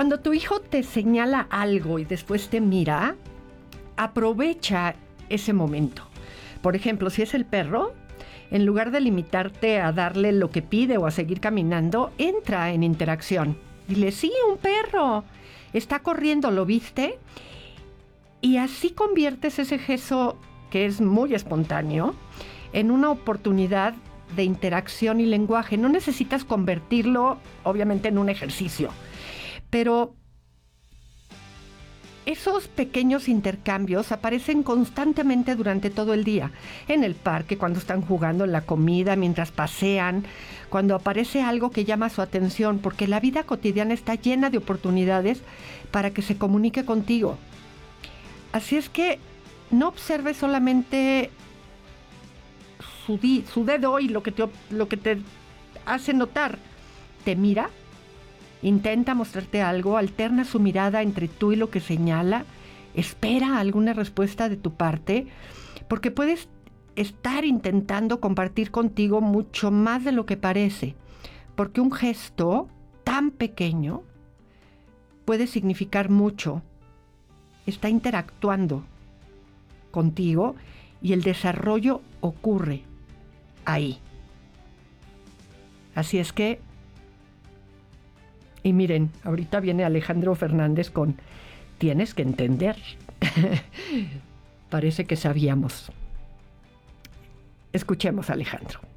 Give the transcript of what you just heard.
Cuando tu hijo te señala algo y después te mira, aprovecha ese momento. Por ejemplo, si es el perro, en lugar de limitarte a darle lo que pide o a seguir caminando, entra en interacción. Dile, sí, un perro, está corriendo, ¿lo viste? Y así conviertes ese gesto, que es muy espontáneo, en una oportunidad de interacción y lenguaje. No necesitas convertirlo, obviamente, en un ejercicio, pero esos pequeños intercambios aparecen constantemente durante todo el día. En el parque, cuando están jugando, en la comida, mientras pasean, cuando aparece algo que llama su atención, porque la vida cotidiana está llena de oportunidades para que se comunique contigo. Así es que no observes solamente su dedo y lo que te hace notar. Te mira, intenta mostrarte algo, alterna su mirada entre tú y lo que señala, espera alguna respuesta de tu parte, porque puedes estar intentando compartir contigo mucho más de lo que parece, porque un gesto tan pequeño puede significar mucho. Está interactuando contigo y el desarrollo ocurre ahí. Así es que, y miren, ahorita viene Alejandro Fernández con tienes que entender. Parece que sabíamos. Escuchemos a Alejandro.